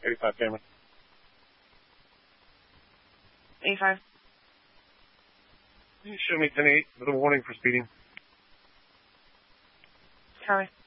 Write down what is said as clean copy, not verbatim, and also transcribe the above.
85 camera. 85. You show me 10-8 with a warning for speeding. Copy.